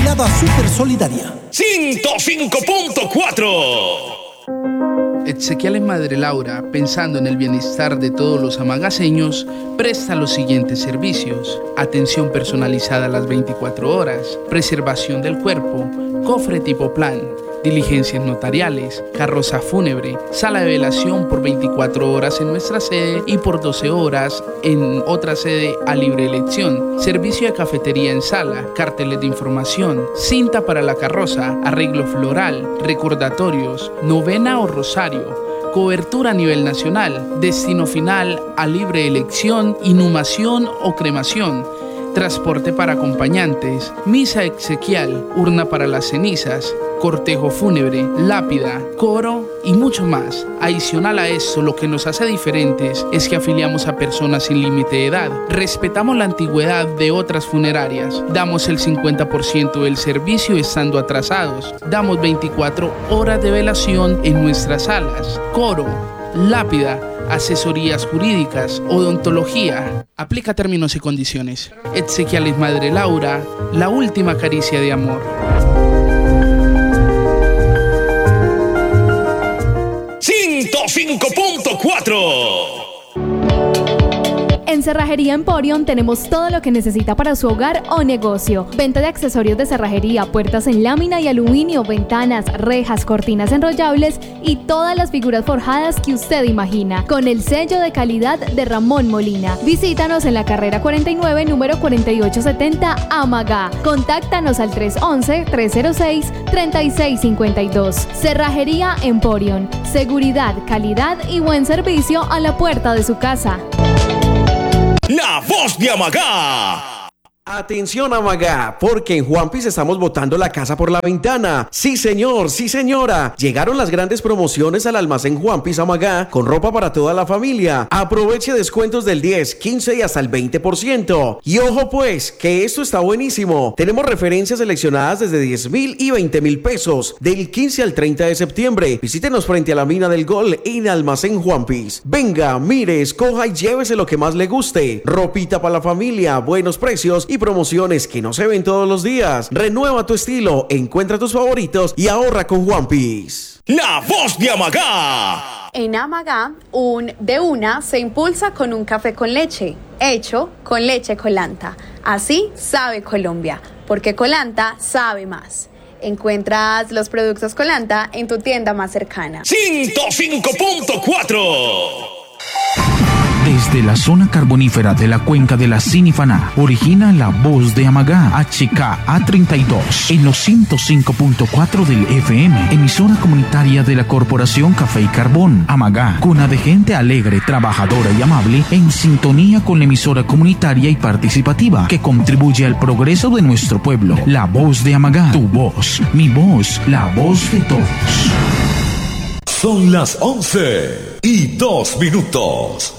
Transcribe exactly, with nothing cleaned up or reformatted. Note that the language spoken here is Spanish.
Brigada Super Solidaria. ciento cinco punto cuatro. Exequiales Madre Laura, pensando en el bienestar de todos los amagaseños, presta los siguientes servicios: atención personalizada a las veinticuatro horas, preservación del cuerpo, cofre tipo plan, diligencias notariales, carroza fúnebre, sala de velación por veinticuatro horas en nuestra sede y por doce horas en otra sede a libre elección, servicio de cafetería en sala, carteles de información, cinta para la carroza, arreglo floral, recordatorios, novena o rosario, cobertura a nivel nacional, destino final a libre elección, inhumación o cremación, transporte para acompañantes, misa exequial, urna para las cenizas, cortejo fúnebre, lápida, coro y mucho más. Adicional a esto, lo que nos hace diferentes es que afiliamos a personas sin límite de edad, respetamos la antigüedad de otras funerarias, damos el cincuenta por ciento del servicio estando atrasados, damos veinticuatro horas de velación en nuestras salas, coro, lápida, asesorías jurídicas, odontología. Aplica términos y condiciones. Exequiales Madre Laura, la última caricia de amor. ciento cinco punto cuatro. En Cerrajería Emporium tenemos todo lo que necesita para su hogar o negocio. Venta de accesorios de cerrajería, puertas en lámina y aluminio, ventanas, rejas, cortinas enrollables y todas las figuras forjadas que usted imagina, con el sello de calidad de Ramón Molina. Visítanos en la carrera cuarenta y nueve, número cuarenta y ocho setenta, Amagá. Contáctanos al tres once, tres cero seis, treinta y seis cincuenta y dos. Cerrajería Emporium. Seguridad, calidad y buen servicio a la puerta de su casa. La voz de Amagá. Atención Amagá, porque en Juanpis estamos botando la casa por la ventana. Sí señor, sí señora. Llegaron las grandes promociones al almacén Juanpis Amagá con ropa para toda la familia. Aproveche descuentos del diez, quince y hasta el veinte por ciento. Y ojo pues, que esto está buenísimo. Tenemos referencias seleccionadas desde diez mil y veinte mil pesos del quince al treinta de septiembre. Visítenos frente a la mina del Gol en almacén Juanpis. Venga, mire, escoja y llévese lo que más le guste. Ropita para la familia, buenos precios y promociones que no se ven todos los días. Renueva tu estilo, encuentra tus favoritos y ahorra con Juanpis. La voz de Amagá. En Amagá, un de una se impulsa con un café con leche, hecho con leche Colanta. Así sabe Colombia, porque Colanta sabe más. Encuentras los productos Colanta en tu tienda más cercana. ciento cinco punto cuatro. Desde la zona carbonífera de la cuenca de la Sinifaná, origina la voz de Amagá, H K A treinta y dos, en los ciento cinco punto cuatro del F M, emisora comunitaria de la Corporación Café y Carbón. Amagá, cuna de gente alegre, trabajadora y amable, en sintonía con la emisora comunitaria y participativa que contribuye al progreso de nuestro pueblo. La voz de Amagá, tu voz, mi voz, la voz de todos. Son las once y dos minutos.